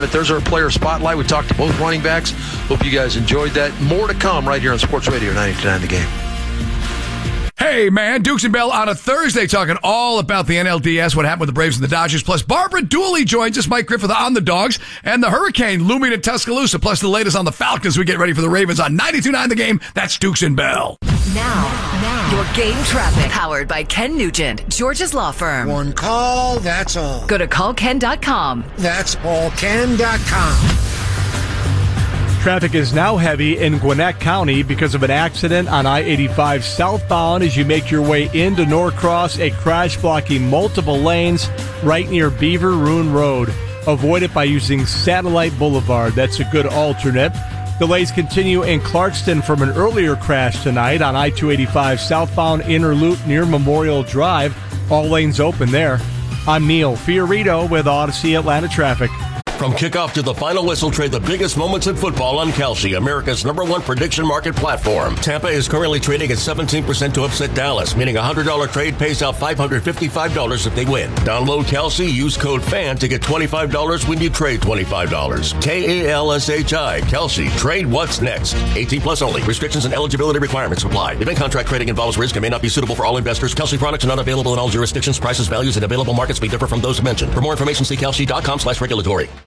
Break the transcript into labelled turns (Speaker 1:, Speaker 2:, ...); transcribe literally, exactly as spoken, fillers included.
Speaker 1: There's our player spotlight. We talked to both running backs. Hope you guys enjoyed that. More to come right here on Sports Radio ninety-two point nine The Game.
Speaker 2: Hey, man, Dukes and Bell on a Thursday talking all about the N L D S, what happened with the Braves and the Dodgers. Plus, Barbara Dooley joins us, Mike Griffith on the Dogs, and the Hurricane looming in Tuscaloosa, plus the latest on the Falcons. We get ready for the Ravens on ninety-two point nine The Game. That's Dukes and Bell.
Speaker 3: Now, now, your game traffic. Powered by Ken Nugent, George's Law Firm.
Speaker 4: One call, that's all.
Speaker 3: Go to call ken dot com.
Speaker 4: That's all ken dot com.
Speaker 5: Traffic is now heavy in Gwinnett County because of an accident on I eighty-five southbound as you make your way into Norcross. A crash blocking multiple lanes right near Beaver Ruin Road. Avoid it by using Satellite Boulevard. That's a good alternate. Delays continue in Clarkston from an earlier crash tonight on I two eighty-five southbound inner loop near Memorial Drive. All lanes open there. I'm Neil Fiorito with Odyssey Atlanta Traffic.
Speaker 6: From kickoff to the final whistle, trade the biggest moments in football on Kalshi, America's number one prediction market platform. Tampa is currently trading at seventeen percent to upset Dallas, meaning a one hundred dollars trade pays out five hundred fifty-five dollars if they win. Download Kalshi, use code FAN to get twenty-five dollars when you trade twenty-five dollars. K A L S H I, Kalshi. Trade what's next. eighteen plus only. Restrictions and eligibility requirements apply. Event contract trading involves risk and may not be suitable for all investors. Kalshi products are not available in all jurisdictions. Prices, values, and available markets may differ from those mentioned. For more information, see kalshi dot com slash regulatory.